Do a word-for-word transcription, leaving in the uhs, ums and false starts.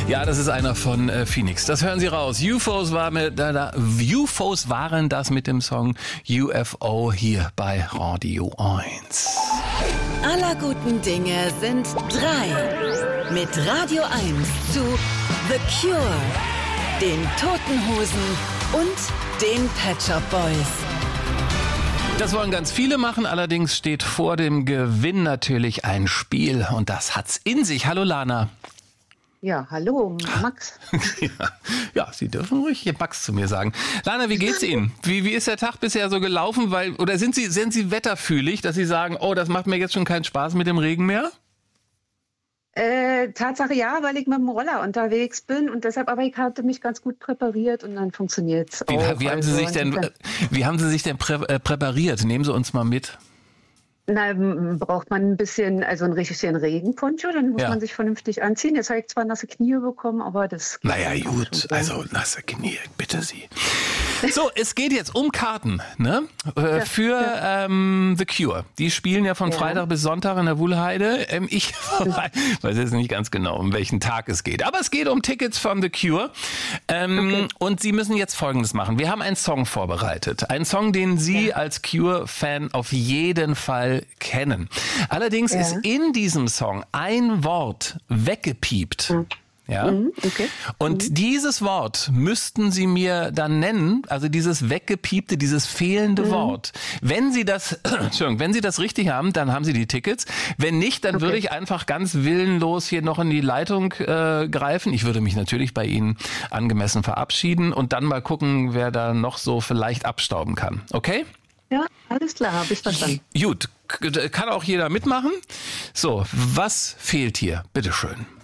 Ja, das ist einer von äh, Phoenix. Das hören Sie raus. U F Os, war mit, äh, da, U F Os waren das mit dem Song U F O hier bei Radio eins. Aller guten Dinge sind drei. Mit Radio eins zu The Cure, den Toten Hosen und den Pet Shop Boys. Das wollen ganz viele machen, allerdings steht vor dem Gewinn natürlich ein Spiel und das hat's in sich. Hallo Lana. Ja, hallo, Max. ja, ja, Sie dürfen ruhig hier Max zu mir sagen. Lana, wie geht's Ihnen? Wie, wie ist der Tag bisher so gelaufen? Weil, oder sind Sie, sind Sie wetterfühlig, dass Sie sagen, oh, das macht mir jetzt schon keinen Spaß mit dem Regen mehr? Äh, Tatsache ja, weil ich mit dem Roller unterwegs bin und deshalb, aber ich hatte mich ganz gut präpariert und dann funktioniert's Wie, auch. wie haben also, Sie sich denn, wie haben Sie sich denn prä, äh, präpariert? Nehmen Sie uns mal mit. Na, braucht man ein bisschen, also einen richtigen Regenponcho, dann muss Ja. man sich vernünftig anziehen. Jetzt habe ich zwar nasse Knie bekommen, aber das geht Naja, auch gut, schon. also nasse Knie, bitte Sie. So, es geht jetzt um Karten, ne? Äh, Ja, für Ähm, The Cure. Die spielen ja von Ja. Freitag bis Sonntag in der Wuhlheide. Ähm, ich weiß jetzt nicht ganz genau, um welchen Tag es geht. Aber es geht um Tickets von The Cure. Ähm, Okay. Und Sie müssen jetzt Folgendes machen. Wir haben einen Song vorbereitet. Einen Song, den Sie Ja. als Cure-Fan auf jeden Fall kennen. Allerdings Ja. ist in diesem Song ein Wort weggepiept. Ja. Mhm, okay. Und dieses Wort müssten Sie mir dann nennen, also dieses weggepiepte, dieses fehlende Mhm. Wort. Wenn Sie das, Entschuldigung, wenn Sie das richtig haben, dann haben Sie die Tickets. Wenn nicht, dann Okay. würde ich einfach ganz willenlos hier noch in die Leitung äh, greifen. Ich würde mich natürlich bei Ihnen angemessen verabschieden und dann mal gucken, wer da noch so vielleicht abstauben kann. Okay? Ja, alles klar, habe ich verstanden. Gut, kann auch jeder mitmachen. So, was fehlt hier? Bitteschön.